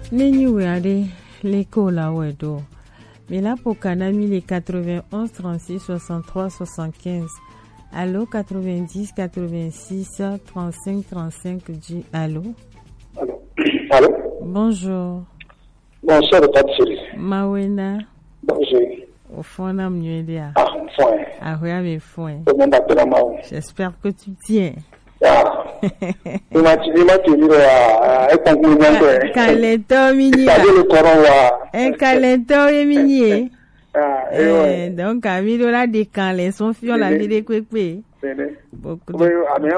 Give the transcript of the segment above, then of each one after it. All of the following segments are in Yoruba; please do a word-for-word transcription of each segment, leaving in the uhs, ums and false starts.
Nini Wéade, l'école à Ouedo. Mais là pour Kanami, les quatre-vingt-onze, trente-six, soixante-trois, soixante-quinze. Allô, quatre-vingt-dix, quatre-vingt-six, trente-cinq, trente-cinq, G. Allô? Allô? Allô? Bonjour. Bonsoir, Patrick. Mawena. Bonjour. Au fond, on a mieux dit. Ah, foin. Ah, oui, mais foin. J'espère que tu tiens. Ah. Il m'a dit, il m'a dit, un compliment. Calento mini. Un calento et mini. Ah, donc, à vidéo là, des calés sont fiers la vidéo que beaucoup de.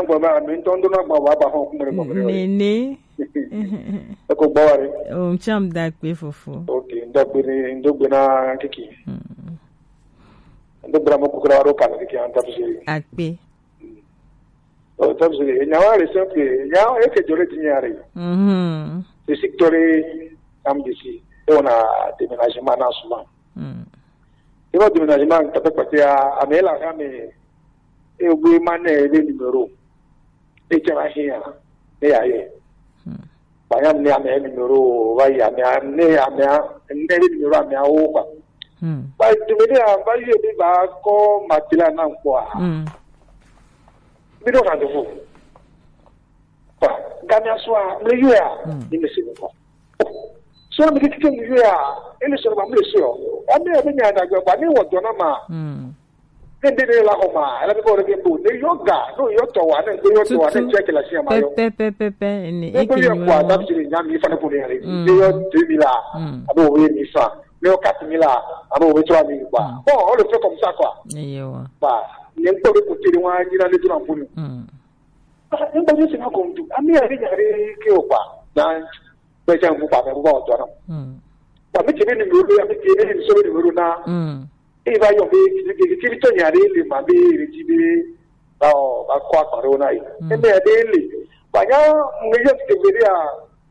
Néné. On cham dakwe fofo. Ok, ndakwe ndokwe na kiki. Ndokwe mo kukura ro kana kiki antapse. Akpe. Oh, tapse nyawa le simple, nyawa eke jore tinyare. Mhm. Le secteur am d'ici, et on a déménagement en ce moment. Mhm. Et le déménagement tapé côté à Amela game et oui mané les numéros. Et tu vas hier. Et ailleurs. Bayam ne ame numéro wa ya me ame ame ne numéro ame awo kwa hmm ba tumede ba ye bi ba ko matila na kwa hmm mi do rendez-vous ba gamia soa me yo ya ni me se ko so me kike me yo ya ele so ba me se o ame e be nya da gba ni wo do na ma hmm ndende la ko ma ala ko re bu ne yoga no yo to wa ne yo to wa ne check la sia ma yo pe pe pe pe ni e ke ni kwa da bi nya mi fa na ko ne re ne yo deux mille abo we mi fa ne yo quatre mille abo we trois mille quoi bon on le fait comme ça quoi yo ba ne ko ko ti ni wa ni na le tu na mpunu mm en ba ni se na ko ndu ami ya ri ya ri ke o pa na pe ja mu pa me bu ba o to na mm ba mi ti ni mi ru ya mi ti ni so ni ru na mm il va y avoir des qui qui nyare le mabe rijibe ba ba kwa corona yi e be de le ba ya ngeje ke be ya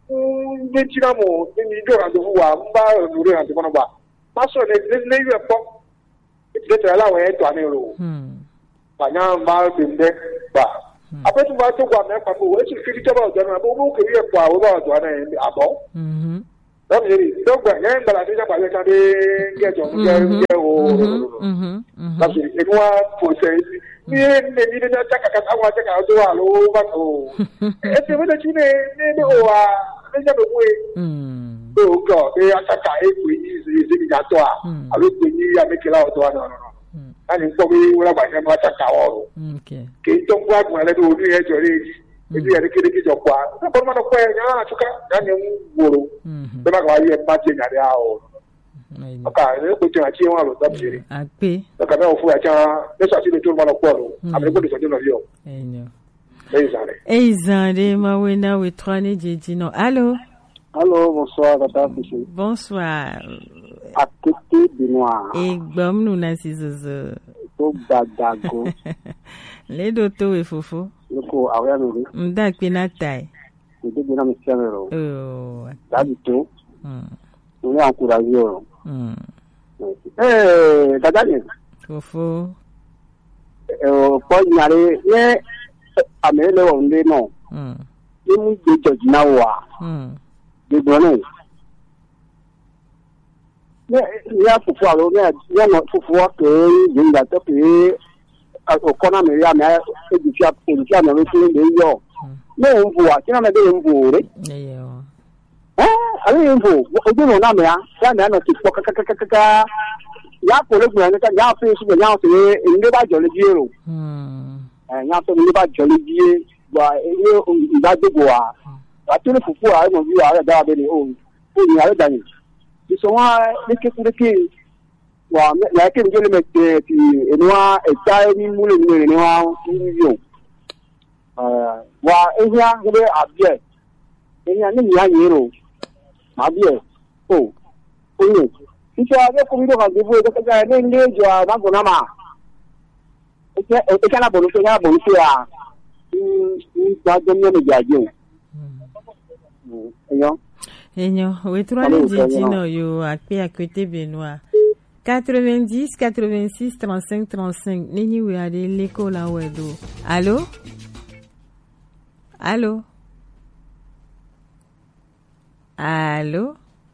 nge tina mo ni do ran do wa mba no re ran do no ba ma so ne ne yu po e te la we to ani ro hmm ba ya mba be nde ba apetu ba to gwa me pa ko we ti fi to ba do na bo bo ke ye po awo ba do na abo mhm donc il donc rien dans la déjà par le temps de guerre guerre au mhm mhm parce que et moi pour c'est ni ni ni na taka ka awa taka do wa lo ba ko et c'est vrai tu ne ne o wa déjà be we mhm donc et ataka e ku ni c'est ni ja to a avec ni ya me ke la o to no no no ani ko bi wala ba ya ma taka o okay ke to kwa kwa le do ni e jori ebi ya kede ki jokwa na borma no kwa nya na chuka ya ne woro mhm be ma kwa ye ma che nya dia o aka ne ko ti na chi wa lo da biri ape ka me ofu ya cha ne sa ti de to ma no kwa lo abe ko de so de no yo enyo eizare eizare ma wena we trane jeji no allo allo bonsoir tata Fifi bonsoir à côté de moi e gbam nu na sizozo to dadago le doto we fofo loko awya nuri mda kwina tai de de na misiamero oh dabito mm ni encourager o mm eh dadani fofo eh po nyare ye amele wo nde no mm ni mu de joji na wa mm de bono ne ya fofo alo ne ya no fofo ke yinda to pe okona me ya me edifia edifia me wetu le yo me nvu a kina me de nvu re eyo eh ale nvu odu no na me ya ya na no ti po ka ka ka ka ya ko le gbe ka ya fe su ya fe nde ba jo le die ro hmm eh ya so nde ba jo le die wa e ba de go a wa tu le fufu a mo bi a da be ni o o ni a da ni so wa le ke ku de ke wa ya ke ngele mete ti enwa eta ni mule ni ni wa ni yo eh wa ehia ngbe abie ehia ni ya yero ma bie o o ni iso ade ko mi do kan debu e ka ne nge jo na go na ma e ke e kana bonu se ya bonu se ya ni ta de ne me jaje o eyo eyo we trane jeji no yo akpe akwete Benoît quatre-vingt-dix, quatre-vingt-six, trente-cinq, trente-cinq. Nini Wéade, l'école à Ouedo. Allô? Allô? Allô?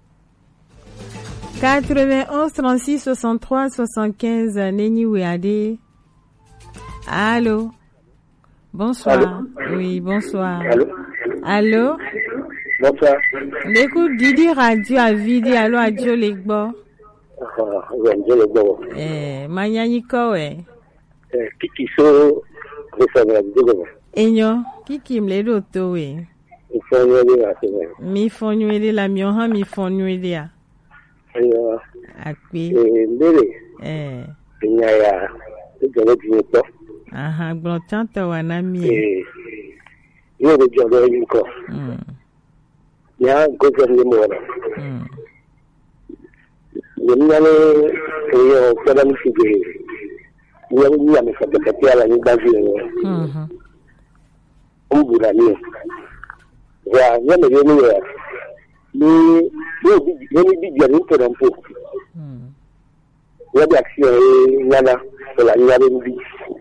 quatre-vingt-onze trente-six soixante-trois soixante-quinze Neni Ouéadé. Allô? Bonsoir. Allô? Oui, bonsoir. Allô? Allô? Bonsoir. L'écoute Didi Radio à Vidi, allô, adieu les gbo. Ah, oui, adieu les gbo. Eh, Manyani Kowe. Eh, Kiki so, resonne à Dieu. Enyo, Kiki mledo towe. Il faut y aller à ce Mi fonywele la mioha mi fonywele a. moment. Akwe. Eh, mbele. Eh. Nyaya, ejole dinto. Aha, gbọ̀ntanta wà ná mi. Eh. Yo de jole yinko. Mm. Ya gogo ni mo na. Mm. Yemnyane yo kada mi fige. Yo ni ya me fa ta ta ala ni gazi ni. Mhm. Umbura ni. Ya nyame yo ni ya. Ni yo bi ni bi ya ni to rampo. Mm. Ya bi action nyana la nyane ni.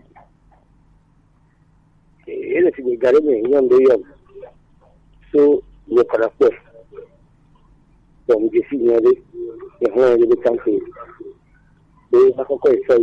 Ele ti gare me nyande yo. So yo para pues. Donc je suis nyade. Et on est de temps. Et ça quoi ça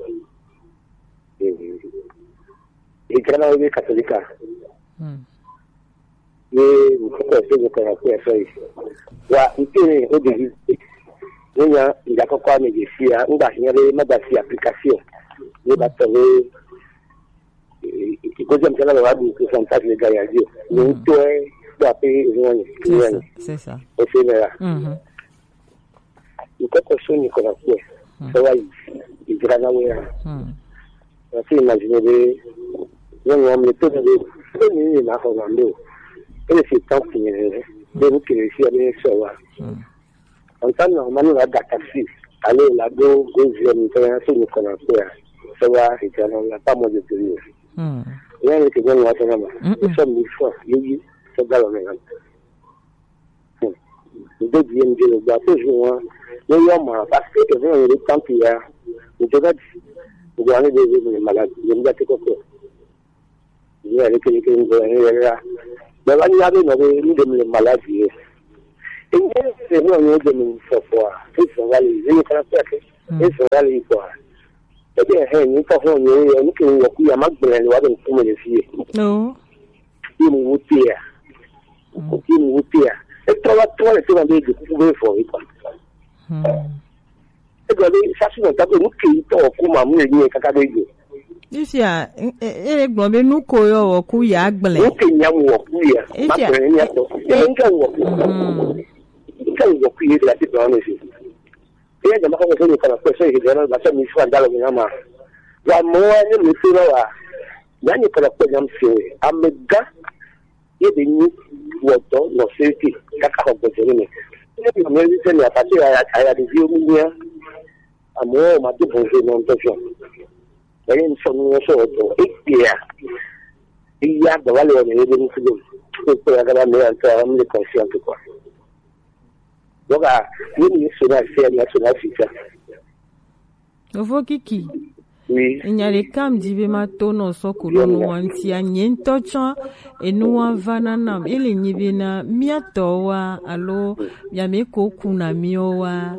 et quand on est catholique. Mm. Et pourquoi c'est que on a fait ça ici. Wa ite au début. Il y a il a quoi me dire on va signaler ma date application. Il va trouver et quand j'aime ça la va du pourcentage de gagnant. Donc toi dois payer rien. C'est ça. Et c'est là. Mhm. Il faut que ce soit qu'on a fait. Ça va il grana ouais. Mm. On peut imaginer des on a mis tout de ni na ko ngando. Et c'est tant qu'il est de vous que si aller ça va. En tant normalement la taxi aller la go go vienne faire ce qu'on a fait. Ça va et ça n'a pas moins de tenir. Mm. Rien que bon la tena. Nous sommes une fois, oui, ça va le même. De bien de le bateau joint. Mais il y a parce que il y a le temps qu'il y a. Il devait il y a des malades, il y a des coco. Il y a des quelques là. Mais là il y a des des maladies. Et c'est non il y a des fois. C'est ça va les il faut faire. Et ça va les quoi. Et bien il faut qu'on y ait que on y a mal de la de comme les filles. Non. Il nous tire. Il nous tire. Et toi toi les gens de pouvoir faire quoi. Mm. Ça c'est un tableau qui to kuma mu ni kaka de yo. Isi a e gbon be nu ko yo wo ku ya gble. O ke nya wo ku ya. Ma pe ni ato. E nka wo ku. Nka wo ku ye la ti do ni si. E ja ma ko so ni kana ko so ye jara ba sa mi swa dalo ni ama. Wa mo ni mi si wa. Ya ni kana ko nyam si. Amega ye de ni wo to no se ti kaka ko ko ni. E mi me se ni apati ya ya de vi o mi ya. Amo ma tu bonjour non tension. Il y a une sonne sur le et bien. Il y a de valeur de l'événement. Pour regarder un peu de conscience quoi. Donc à une nationale c'est nationale fixe. Ovo kiki. Oui. Il y a les cam dibe ma tono sokulo no wanti anyento cha enuwa vanana ele nyibena miatowa alo ya meko kuna miowa.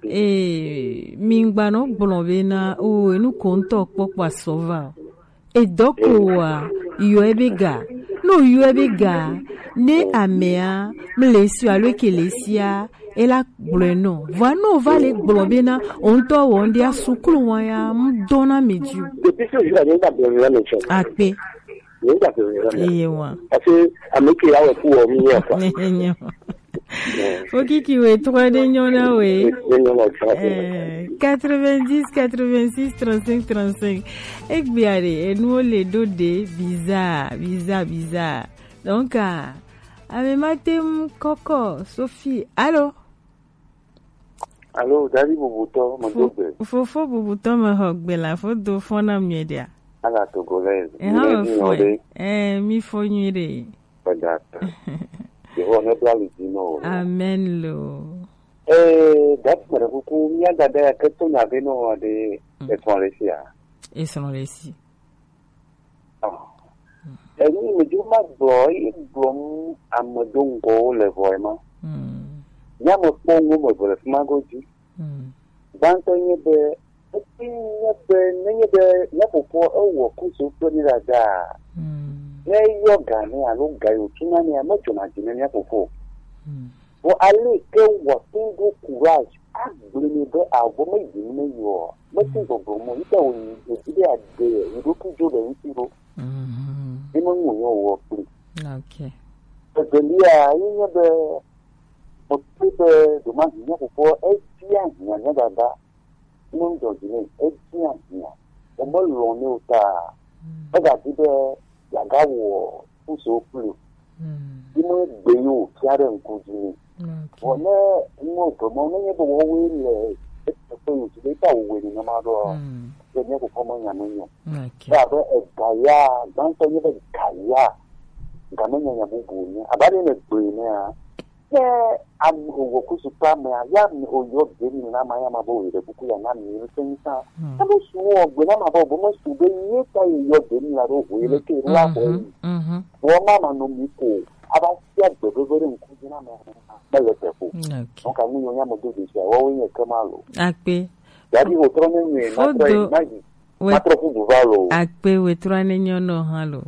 E mingbano blonbena o enu konto pokwa sova e doko wa yo ebega no yo ebega ne amea mlesu alo kelesia ela bleno vano vale blonbena onto wonde asukulu wa ya mdona meju Depuis que je viens d'appeler la médecine. akpe Ni d'appeler la médecine. ewa Parce que ameki ya wa ku o mi quoi. nenyo Foki qui we trois de nyona we quatre-vingt-dix quatre-vingt-six trente-cinq trente-cinq ek biare et nous les deux de bizarre bizarre bizarre donc ah ame matem Coco Sophie allô allô Dari Bobuto Mandobe fo fo Bobuto ma hogbe la fo do fona miedia ala togolese eh ha fo eh mi fo nyire padata amen lo eh dat mara ku nya da da ka to na be no de e ton lesia e sono lesi ah e ni me ju ma boy blom amadongo le voima mm nyama pongo mo bole magoji mm banto nyebe nyebe nyebe nyapopo ewo kuso toni da mm ne yoga ni alo gayo tuna ni amajo na jine nyapopo mm wo ale ke wo single courage agbele be abo meji ni yo mo tin gogo mo ita wo ni ide ade ido ku jo be ntiro mhm imo nwo yo wo pli okay Belia nyebe mo pipe do ma nyapopo e tia nya dada no ndo jine e tia nya o mo lo ni uta e ga ti be ya ga wo uso pli mm imo gbe yo tiare nku jine okay wona mo to mo ne bo wo wi le e to yo ti ta wo wi ni ma do mm e ne ko mo nya no yo okay ya be e ga ya dan to ye be ga ya ga me nya bubu ni abade ne gbe ni a ye am wo ku su pa me ya mi o yo de ni na ma ya ma bo de buku ya na mi sen sa ta bo su wo gbe na ma bo bo mo su be ye ta yo de ni la ro wo le ke la ko mhm wo ma ma no mi ko aba sia de be be nku ji na ma ba le te ko okay on ka ni yo nya mo do de sia wo wi e ke ma lo akpe ya di o tro ne ni na tro na ji na tro fu bu va lo akpe we trane nyono halo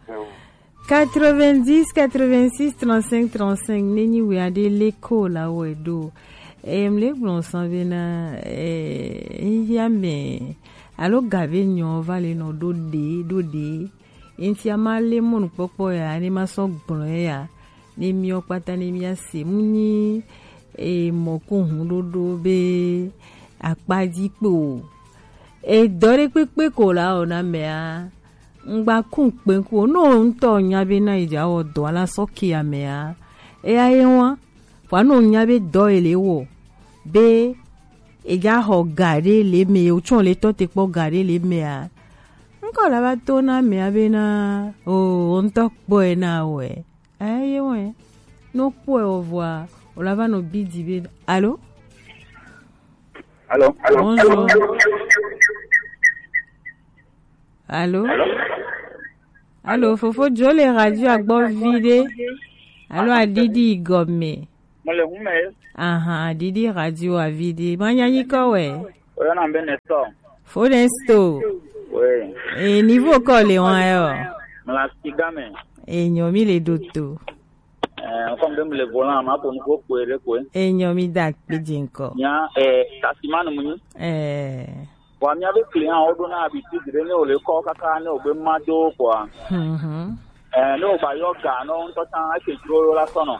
quatre-vingt-dix, quatre-vingt-six, trente-cinq, trente-cinq. Nini we ade leko la wedo. Em le blon san vena eh yame. Alo gave nyon vale no do de do de. Enti amale mon popo ya ni maso gbon ya. Ni mi opata ni mi ase muni e moko hun dodo be apadipo. E dore pepe ko la ona me a. Ngba kun penku no nto nyabe na ija o do ala soki amea e aye won fa no nyabe do ele wo be eja ho gare le me o chon le to te po gare le me a nko la ba to na me abe na o nto po e na we aye won no po e o voir o la va no bidi be allô allô allô bonjour allô allô fofo jole radio agbo vide allô adidi igome mole hume aha adidi radio a vide manyanyi ko we oyo na mbe nesto fo nesto we e niveau ko le won yo mala sigame e nyomi le doto eh ko mbe mle volan ma ko nko kwere ko e nyomi dak pejinko nya eh tasimanu munyi eh wa mi abe client odo na abi ti dire ni ole ko kaka ni ogbe mado kwa mhm eh no ba yo ga no nto tan ake juro la sono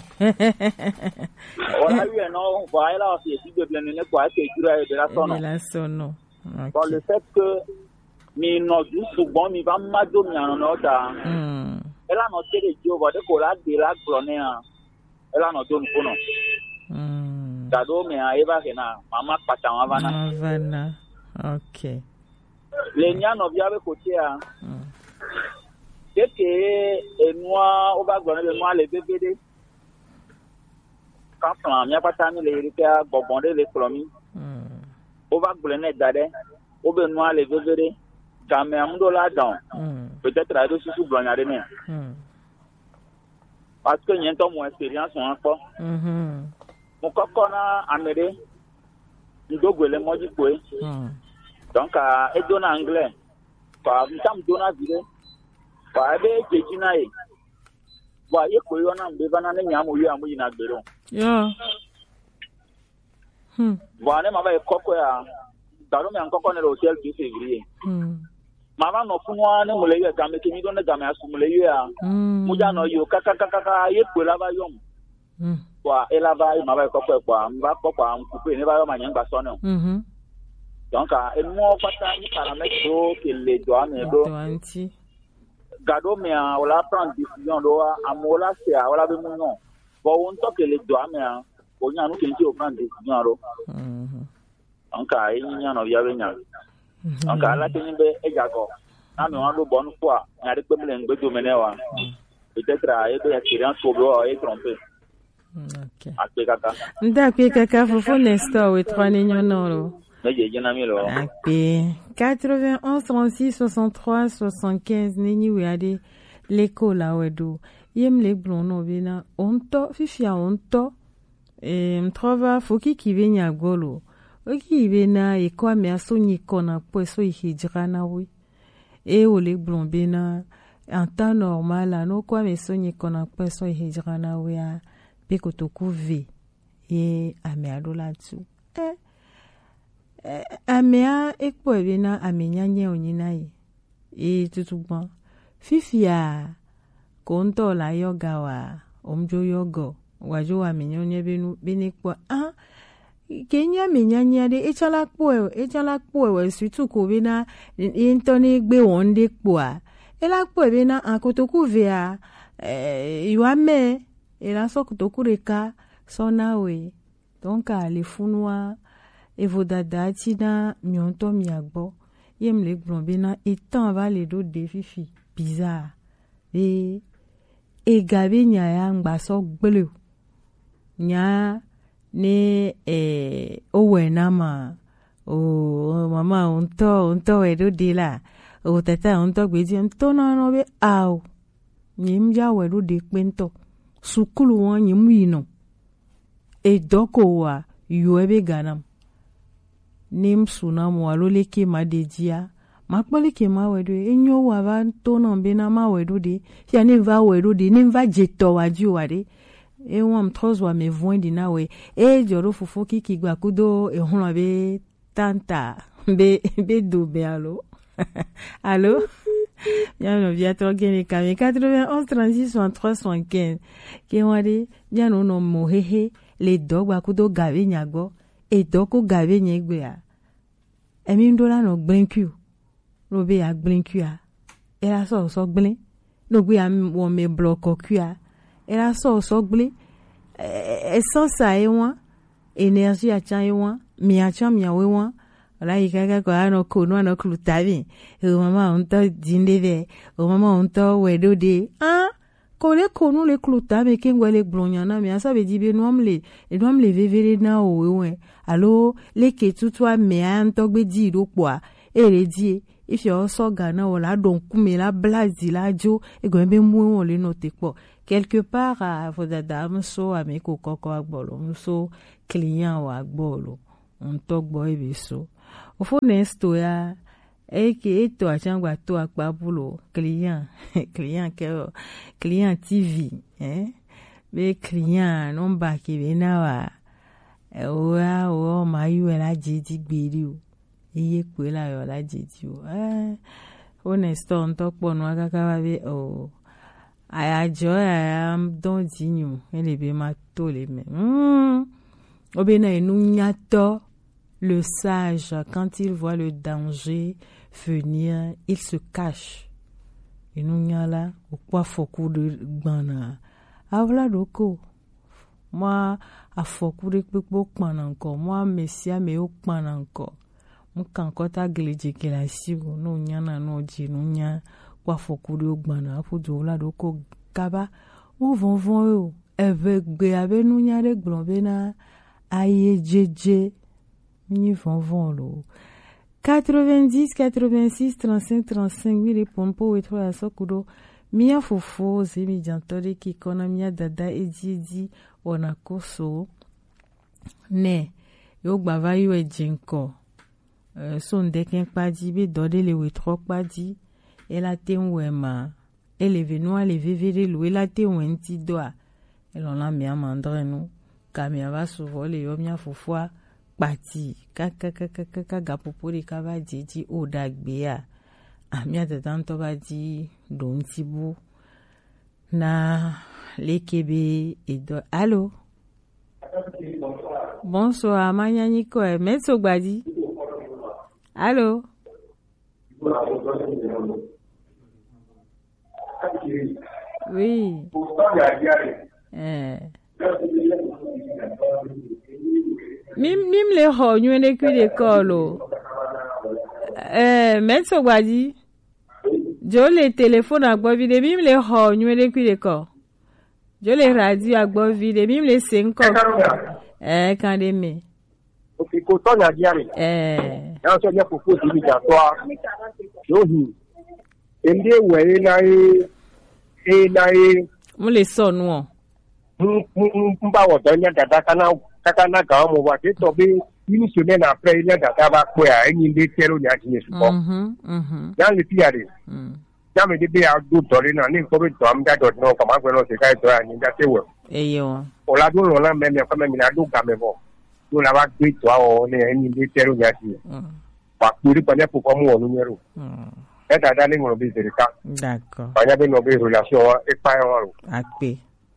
Ola wi no ba ila o si ti be ni ne kwa ake juro e la sono la sono pour le fait que mi no du sugbon mi ba mado mi anan no da mm ela no tere jo bo de ko la de la glone a ela no do nko no mm da do me a eba ke na mama pata wa bana vana okay le nya no bia be ko ti a mm keke enua o ba gbona be mo le bebede ka plan mi pata mi le ri ka gbobon de le klomi mm o ba gbole ne dade o be noa le bebede ka me amudo la down mm peut-être a do susu gbona de ne mm parce que yen to mo experience won po mhm mo koko na amere ndogwele moji kwe mm donc a edo na anglais pa mtam do na vile pa be keji na e wa ye ko yo na mbe bana ne nyamu yo amu ina gbero yo hmm wa ne ma ba e koko ya daro me ankoko ne hotel du février hmm mama no funwa ne mule yo ga me ke mi do ne ga me asu mule yo ya hmm mu ja no yo kaka kaka kaka ye ko la ba yo hmm wa e la ba ma ba koko e kwa mba koko am kupe ne ba yo ma nyanga so no mhm donc a e mo pata ni parametro ke le do ame do twenty gado me a wala prendre décision do amola se a wala be mu no bo won to ke le do ame a o nya no ke nti o prendre décision ro mhm donc a e nya no ya be nya donc ala te ni be e jago na me wan lo bon fo a nya de pe me le ngbe do me ne wa peut-être a e be expérience ko do e tromper okay akpe kaka ndakwe kaka fofo nesto we trois nignonoro quatre-vingt-onze, trente-six, soixante-trois, soixante-quinze neni weade leko la wedo yem le blon no bina onto fifia onto e mtrova foki kivenya golo oki bena e kwa me asonyi kona po so hijrana wi e ole blombena en temps normal no kwa me sonyi kona po so hijrana wi a pe kotoku ve e ame adola tu eh eh amea ekpo bena amenya nye onyina yi e tutugban fifia konto la yoga wa omjo yogo wajo wa minyonye benu benekpo ah kenya minyanya de echala kpo echala kpo we sutu ko bena intoni gbe won de kpo a ela kpo bena akotoku vea eh yuame ela sokotoku reka sonawe donc ale funwa evodada tina mionto miagbo yem le gbonbena etan va le do de fifi bizarre e e gabe nya ya ngba so gbelu nya ne eh owe na ma o mama onto onto e do de la o tata onto gbeji onto na no be aw nyim ja we do de pento sukulu won nyim yino e doko wa yuebe ganam nim suna mo alole ke madejia makpole ke ma wedo enyo wa va to na be na ma wedo de ya ne va wedo de ne va jeto wa ju wa de e won mtroz wa me voindi na we e joro fufu ki ki gba kudo e hun be tanta be be do be allo allo ya no via to gene ka quatre-vingt-onze trente-six soixante-trois soixante-quinze ke wa de ya no no mo hehe le dogba kudo gave nyagbo e doko gave nyegbe a emi ndola no gbenku no be a gbenku a era so so gblin no gbe am won me block ku a era so so gblin essence a e won energy a chan e won mi a chan mi a we won la ikaga ko ano ko no ano klutavi o mama on to dindeve o mama on to wedo de ah ko le ko no le kluta me ke ngwele gblonya na me asa be dibe no amle e no amle vevere na o we allo le ke tutwa me an to gbe di ro po a e re di if you also gana o la don kume la blazi la jo e go be mu won le no te po quelque part a fo da dame so a me ko koko agbolo so client wa agbolo on to gbo e be so o fo nesto ya e ke eto a changwa to akpa bulo client client ke client T V eh be client non ba ke be na wa e o a o ma yu la jiji gberi o iye pe la yo la jiji o eh honesto on to po no aka ka be o aya jo ya don dinyu ele be ma to le me mm o be na enu nyato. Le sage, quand il voit le danger venir, il se cache. Et nous y a là, au quoi foku de gbana. Avla doko. Moi, a foku de kpekpo kpan encore. Moi, messia me o kpan encore. Mon kankota gleje ke la sigo. No nyana no ji, no nya. Kwa foku de gbana. Apo jola doko kaba. Ou von von yo. Eve gbe ave nou nya de glombe na. Aye jeje. Ni vont vont lo quatre-vingt-dix quatre-vingt-six trente-cinq trente-cinq mi répondent pour être à sokudo mia fofo zemi jantore ki kona mia dada ejiji ona koso ne yo gbava yo ejinko son deken padi be dode le we tro padi ela te wema ele venua le vevere lo ela te wenti doa elona mia mandre no kamia va souvent le yo mia fofo Bati kaka kaka kaka gapopori kava jiji o dagbea amia de tanto badi don tibu na lekebe edo allo bonsoir manyani ko e metso gbadi allo oui eh Mim mim le ho nyene ku de kolo. Eh metso gbadi. Jo le téléphone agbo vide mim le ho nyene ku de ko. Jo le radio agbo vide mim le cinq. Eh kan de me. O fi ko to na diare. Eh. Ya so ya fufu di mi ja to a. Yo hi. Ende we na e e na e. Mo le so nu o. mba wodo nya dada kana kana ga mo wa ke to be ini sune na pre nya dada ba ko ya enyi de tero nya ti yesu ko mhm mhm ya le ti are mm ya me de be a do dore na ni ko be do am da do no ko ma gbe no se kai do ani da se wo eyo o la do lo la me me ko me mi na do ga me bo do la ba gbe to o ne enyi de tero nya ti mm pa kuri pa ne po ko mo onu nyero mm e dada ni mo be zerika d'accord pa nya be no be relation e pa yo akpe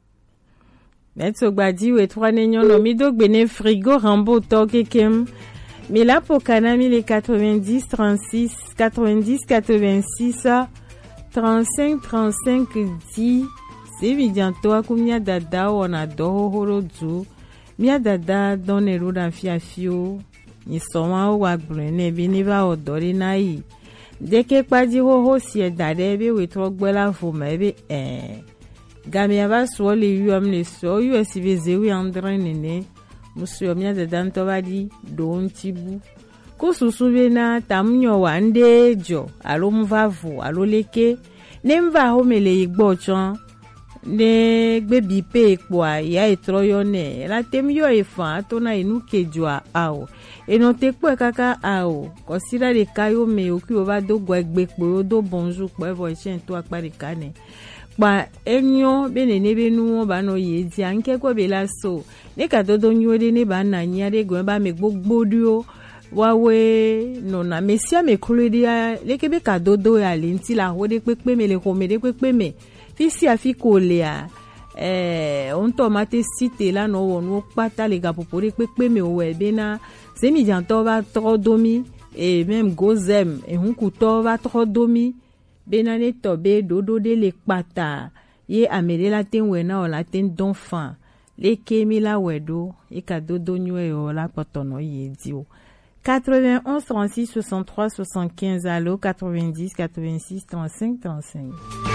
Metso gbadiwe trois nenyon no mi dog bene frigo rambo to kekem mais là pour Kanami les quatre-vingt-dix trente-six quatre-vingt-dix quatre-vingt-six trente-cinq trente-cinq dix c'est bientôt akumia dada ona do horo du mia dada donne roda fiafio ni soma wa brene bini ba odori nai deke padi ho ho si dade be we trogbela fo mebe eh Gamia va sur les yuam les so U S V zéro andrin nene monsieur mia de danto badi don tibu ko susubena tamnyo wande jo alo mvavu alo leke nemva homele igbo chan ne gbebi pe epo ya etroyo ne la temyo efa to na inu kejua ao eno tekpo kaka ao kosira de kayo me oki o ba do gwa egbepo do bonjour po evo chen to apari kane pa enyo bene nebe nu ba no ye di anke ko be la so ne ka dodo nyo de ne ba na nya de go ba me gbogbodio wawe no na mesia me kludia le ke be ka dodo ya lenti la ho de pepe me le ko me de pepe me fi si afi ko le a eh on tomate cité la no wonu pata le ga popore pepe me o e be na se mi janto ba tro domi et même gozem e hun ku to ba tro domi benane tobe dodo de le pata ye amere la ten wena o la ten d'enfant le kemi la wedo e ka dodo nywe o la potono ye dio quatre-vingt-onze trente-six soixante-trois soixante-quinze allo quatre-vingt-dix quatre-vingt-six trente-cinq trente-cinq